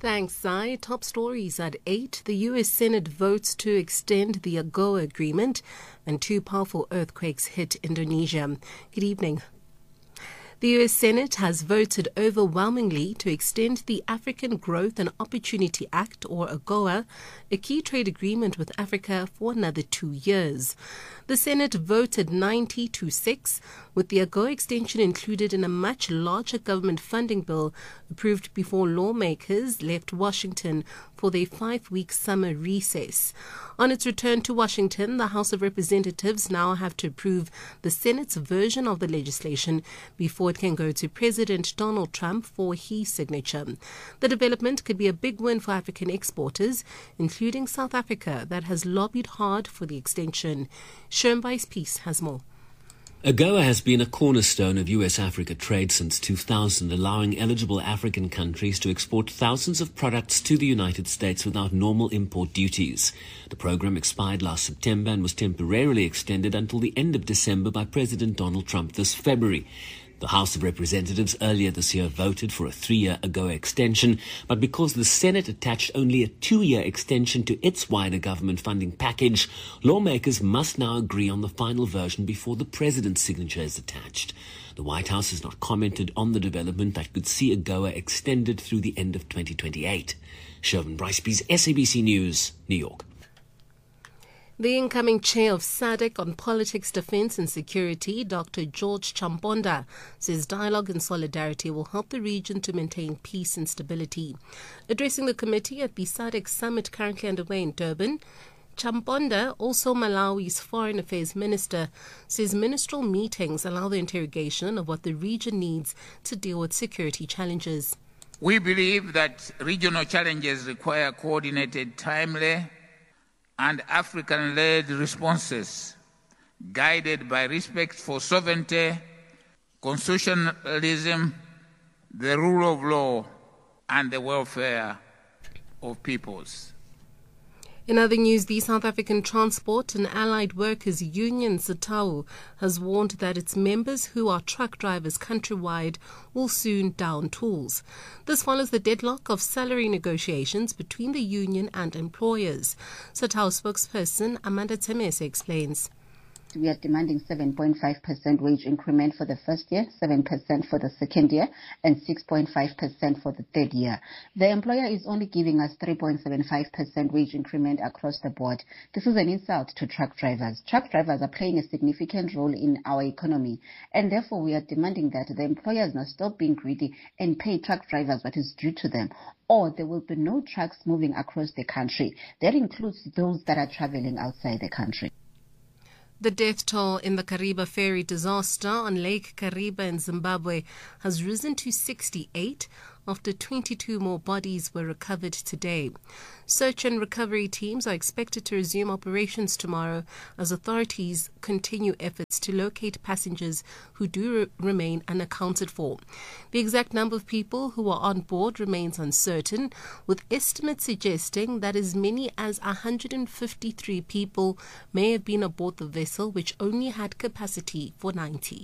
Thanks, Zai. Top stories at 8. The U.S. Senate votes to extend the AGOA agreement, and 2 powerful earthquakes hit Indonesia. Good evening. The U.S. Senate has voted overwhelmingly to extend the African Growth and Opportunity Act, or AGOA, a key trade agreement with Africa, for another 2 years. The Senate voted 90-6, with the AGOA extension included in a much larger government funding bill approved before lawmakers left Washington for their 5-week summer recess. On its return to Washington, the House of Representatives now have to approve the Senate's version of the legislation before it can go to President Donald Trump for his signature. The development could be a big win for African exporters, including South Africa, that has lobbied hard for the extension. Schoenweiss Peace has more. AGOA has been a cornerstone of US-Africa trade since 2000, allowing eligible African countries to export thousands of products to the United States without normal import duties. The program expired last September and was temporarily extended until the end of December by President Donald Trump this February. The House of Representatives earlier this year voted for a 3-year AGOA extension, but because the Senate attached only a 2-year extension to its wider government funding package, lawmakers must now agree on the final version before the president's signature is attached. The White House has not commented on the development that could see AGOA extended through the end of 2028. Shervin Brycebees, SABC News, New York. The incoming chair of SADC on politics, defense and security, Dr. George Champonda, says dialogue and solidarity will help the region to maintain peace and stability. Addressing the committee at the SADC summit currently underway in Durban, Champonda, also Malawi's foreign affairs minister, says ministerial meetings allow the interrogation of what the region needs to deal with security challenges. We believe that regional challenges require coordinated, timely, and African-led responses, guided by respect for sovereignty, constitutionalism, the rule of law, and the welfare of peoples. In other news, the South African Transport and Allied Workers Union, SATAU, has warned that its members, who are truck drivers countrywide, will soon down tools. This follows the deadlock of salary negotiations between the union and employers. SATAU spokesperson Amanda Temese explains. We are demanding 7.5% wage increment for the first year, 7% for the second year, and 6.5% for the third year. The employer is only giving us 3.75% wage increment across the board. This is an insult to truck drivers. Truck drivers are playing a significant role in our economy, and therefore we are demanding that the employers now stop being greedy and pay truck drivers what is due to them, or there will be no trucks moving across the country. That includes those that are traveling outside the country. The death toll in the Kariba ferry disaster on Lake Kariba in Zimbabwe has risen to 68 after 22 more bodies were recovered today. Search and recovery teams are expected to resume operations tomorrow as authorities continue efforts to locate passengers who do remain unaccounted for. The exact number of people who are on board remains uncertain, with estimates suggesting that as many as 153 people may have been aboard the vessel, which only had capacity for 90.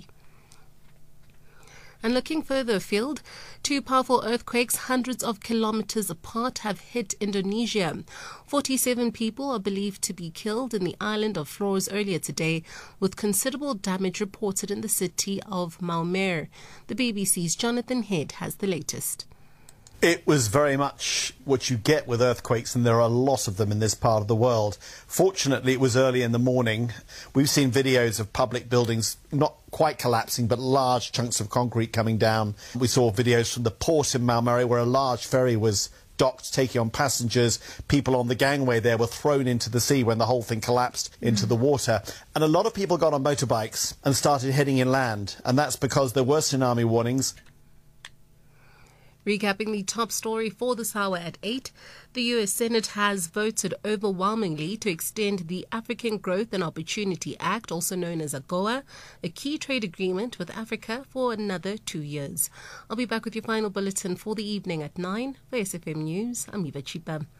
And looking further afield, 2 powerful earthquakes hundreds of kilometers apart have hit Indonesia. 47 people are believed to be killed in the island of Flores earlier today, with considerable damage reported in the city of Maumere. The BBC's Jonathan Head has the latest. It was very much what you get with earthquakes, and there are a lot of them in this part of the world. Fortunately, it was early in the morning. We've seen videos of public buildings not quite collapsing, but large chunks of concrete coming down. We saw videos from the port in Maumere where a large ferry was docked, taking on passengers. People on the gangway there were thrown into the sea when the whole thing collapsed into the water. And a lot of people got on motorbikes and started heading inland, and that's because there were tsunami warnings. Recapping the top story for this hour at 8, the U.S. Senate has voted overwhelmingly to extend the African Growth and Opportunity Act, also known as AGOA, a key trade agreement with Africa, for another 2 years. I'll be back with your final bulletin for the evening at 9 for SFM News. I'm Eva Chipa.